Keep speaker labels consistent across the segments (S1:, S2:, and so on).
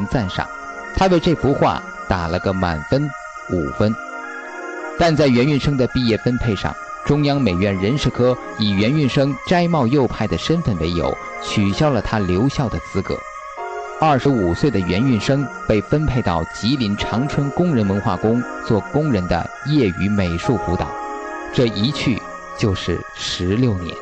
S1: 行赞赏，他为这幅画打了个满分5分。但在袁运生的毕业分配上，中央美院人事科以袁运生摘帽右派的身份为由，取消了他留校的资格。25岁的袁运生被分配到吉林长春工人文化宫做工人的业余美术辅导，这一去就是16年。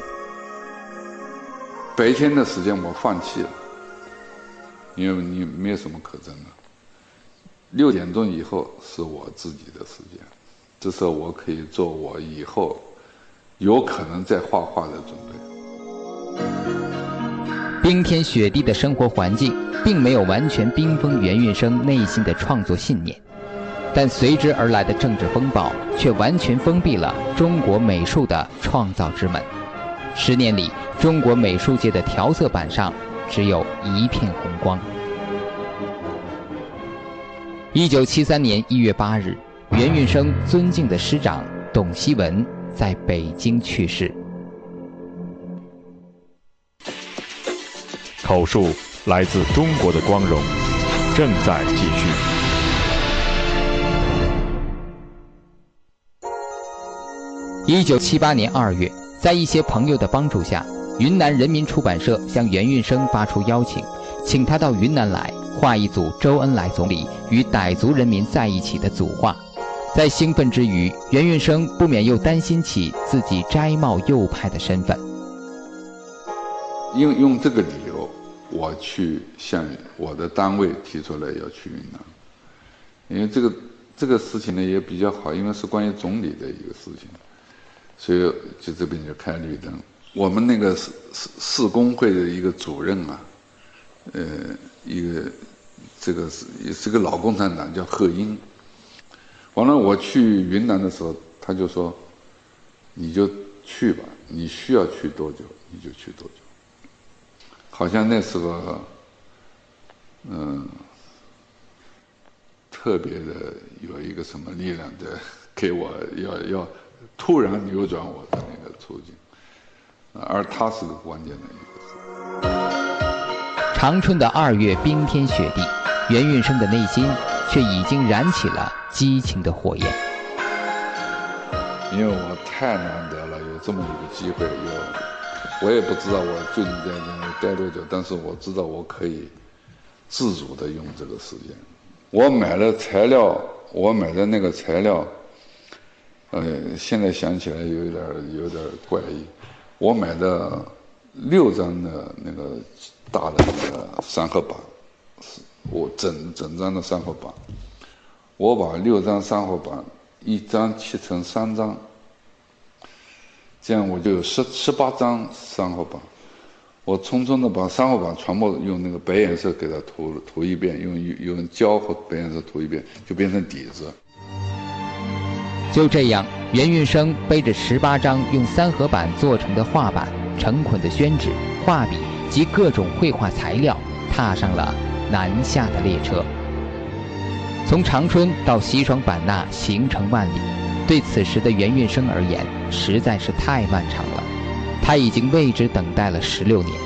S2: 白天的时间我放弃了，因为你没有什么可争的。6点钟以后是我自己的时间，这时候我可以做我以后有可能在画画的准备。
S1: 冰天雪地的生活环境并没有完全冰封袁运生内心的创作信念，但随之而来的政治风暴却完全封闭了中国美术的创造之门。10年里，中国美术界的调色板上只有一片红光。1973年1月8日，袁运生尊敬的师长董希文在北京去世。
S3: 口述来自中国的光荣，正在继续。
S1: 1978年2月，在一些朋友的帮助下，云南人民出版社向袁运生发出邀请，请他到云南来画一组周恩来总理与傣族人民在一起的组画。在兴奋之余，袁运生不免又担心起自己摘帽右派的身份。
S2: 用这个理由，我去向我的单位提出来要去云南，因为这个事情呢也比较好，因为是关于总理的一个事情，所以就这边就开绿灯。我们那个市工会的一个主任啊，也是个老共产党，叫贺英。完了，我去云南的时候，他就说：“你就去吧，你需要去多久你就去多久。”好像那时候，特别的有一个什么力量在给我要突然扭转我的那个处境，而他是个关键的一个事。
S1: 长春的2月冰天雪地，袁运生的内心却已经燃起了激情的火焰。
S2: 因为我太难得了，有这么一个机会，我也不知道我究竟在那里待多久，但是我知道我可以自主的用这个时间。我买的那个材料，现在想起来有点怪异。我买的6张的那个大的那个三合板，我整张的三合板，我把6张三合板1张切成3张，这样我就有18张三合板。我匆匆的把三合板全部用那个白颜色给它涂一遍，用胶和白颜色涂一遍，就变成底子。
S1: 就这样，袁运生背着18张用三合板做成的画板、成捆的宣纸、画笔及各种绘画材料，踏上了南下的列车。从长春到西双版纳行程万里，对此时的袁运生而言实在是太漫长了。他已经为之等待了16年。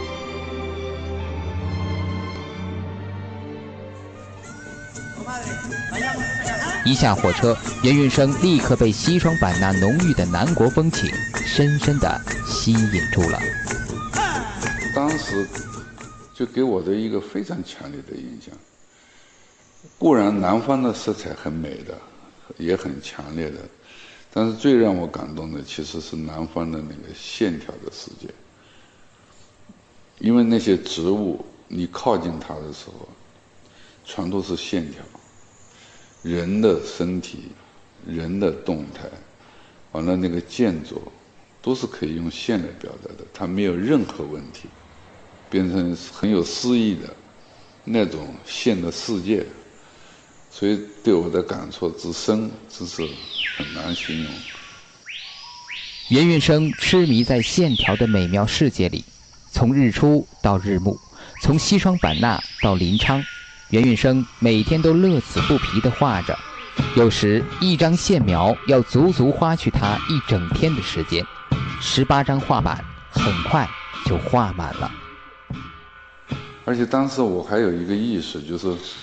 S1: 一下火车，袁运生立刻被西双版纳浓郁的南国风情深深地吸引住了。
S2: 当时就给我的一个非常强烈的印象，固然南方的色彩很美的，也很强烈的，但是最让我感动的其实是南方的那个线条的世界。因为那些植物你靠近它的时候全都是线条，人的身体、人的动态，完了那个建筑都是可以用线来表达的，它没有任何问题，变成很有诗意的那种线的世界，所以对我的感触之深，真是很难形容。
S1: 袁运生痴迷在线条的美妙世界里，从日出到日暮，从西双版纳到临昌，袁运生每天都乐此不疲地画着，有时一张线描要足足花去他一整天的时间，18张画板很快就画满了。
S2: 而且当时我还有一个意识，就是